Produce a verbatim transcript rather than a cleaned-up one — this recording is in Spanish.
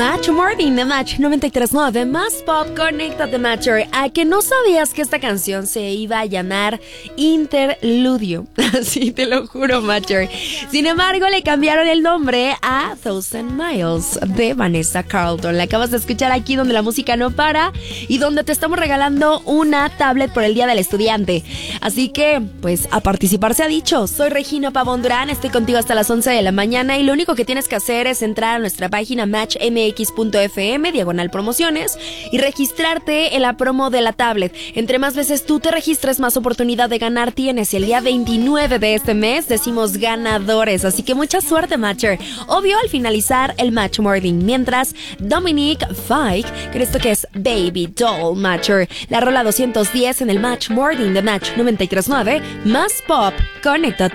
Match Morning de Match noventa y tres punto nueve, más pop, conéctate Matcher. ¿A que no sabías que esta canción se iba a llamar Interludio? Así te lo juro, Matcher. Sin embargo, le cambiaron el nombre a Thousand Miles de Vanessa Carlton. La acabas de escuchar aquí donde la música no para y donde te estamos regalando una tablet por el Día del Estudiante. Así que, pues, a participar se ha dicho. Soy Regina Pavón Durán, estoy contigo hasta las once de la mañana y lo único que tienes que hacer es entrar a nuestra página match m x punto f m, diagonal promociones, y registrarte en la promo de la tablet. Entre más veces tú te registres, más oportunidad de ganar tienes. Y el día veintinueve de este mes decimos ganadores, así que mucha suerte, Matcher. Obvio, al finalizar el Match Morning. Mientras, Dominic Fike, con esto que es Baby Doll, Matcher. La rola doscientos diez en el Match Morning de Match noventa y tres punto nueve, más pop, conéctate.